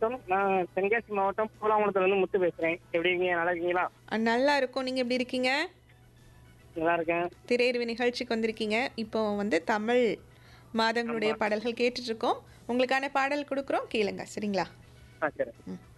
வணக்கம். நான் தென்காசி மாவட்டம் பூலாங்குளத்துலேருந்து முத்து பேசுறேன். எப்படி இருக்கீங்க? நல்லா இருக்கீங்களா? நல்லா இருக்கும். நீங்க எப்படி இருக்கீங்க? நல்லா இருக்கேன். திரையரவு நிகழ்ச்சிக்கு வந்திருக்கீங்க. இப்போ வந்து தமிழ் மாதங்களுடைய ஆமா. பாடல்கள் கேட்டுட்டு இருக்கோம். உங்களுக்கான பாடல் குடுக்குறோம். கேளுங்க. சரிங்களா? சரி.